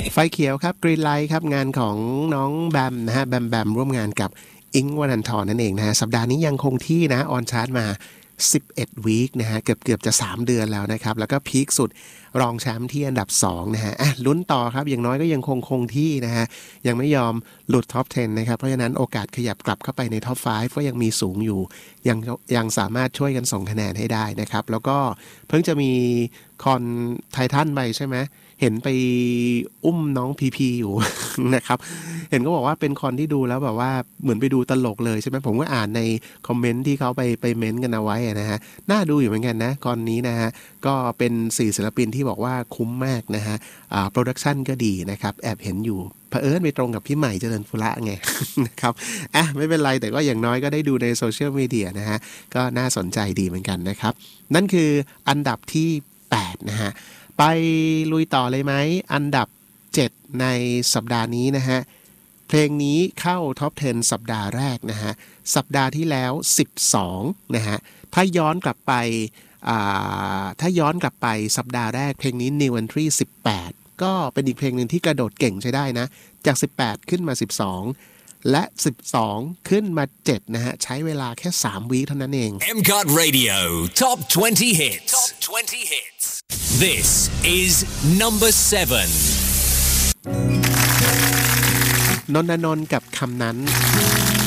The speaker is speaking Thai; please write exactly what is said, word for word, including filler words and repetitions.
ไฟเขียวครับกรีนไลท์ครับงานของน้องแบมนะฮะแบมแบมร่วมงานกับอิงค์วรันธรนั่นเองนะฮะสัปดาห์นี้ยังคงที่นะออนชาร์ตมาสิบเอ็ดวีคนะฮะเกือบเกือบจะสามเดือนแล้วนะครับแล้วก็พีคสุดรองแชมป์ที่อันดับสองนะฮะอ่ะลุ้นต่อครับอย่างน้อยก็ยังคงคงที่นะฮะยังไม่ยอมหลุดท็อปสิบนะครับเพราะฉะนั้นโอกาสขยับกลับเข้าไปในท็อปห้าก็ยังมีสูงอยู่ยังยังสามารถช่วยกันส่งคะแนนให้ได้นะครับแล้วก็เพิ่งจะมีคอนไททันไปใช่ไหมเห็นไปอุ้มน้องพีพีอยู่ นะครับเห็นก็บอกว่าเป็นคอนที่ดูแล้วแบบว่าเหมือนไปดูตลกเลยใช่ไหมผมก็อ่านในคอมเมนต์ที่เขาไปไปเม้นต์กันเอาไว้นะฮะน่าดูอยู่เหมือนกันนะคอนนี้นะฮะก็เป็นสี่ศิลปินที่บอกว่าคุ้มมากนะฮะอ่าโปรดักชันก็ดีนะครับแอบเห็นอยู่เผอิญไปตรงกับพี่ใหม่เจริญฟุระไง นะครับอ่ะไม่เป็นไรแต่ก็อย่างน้อยก็ได้ดูในโซเชียลมีเดียนะฮะก็น่าสนใจดีเหมือนกันนะครับนั่นคืออันดับที่แปดนะฮะไปลุยต่อเลยไหมอันดับเจ็ดในสัปดาห์นี้นะฮะเพลงนี้เข้าท็อปสิบสัปดาห์แรกนะฮะสัปดาห์ที่แล้วสิบสองนะฮะถ้าย้อนกลับไปถ้าย้อนกลับไปสัปดาห์แรกเพลงนี้ New Entry สิบแปดก็เป็นอีกเพลงหนึ่งที่กระโดดเก่งใช้ได้นะจากสิบแปดขึ้นมาสิบสองและสิบสองขึ้นมาเจ็ดนะฮะใช้เวลาแค่สามวีคเท่านั้นเองเอ็ม ซี โอ ที Radio Top twenty Hits Top twenty Hits This is number seven นนนนกับคำนั้น